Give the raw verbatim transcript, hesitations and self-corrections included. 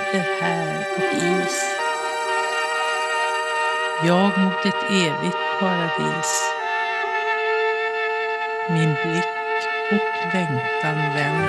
sitter här och is. Jag mot ett evigt paradis. Min blick och längtan vänd.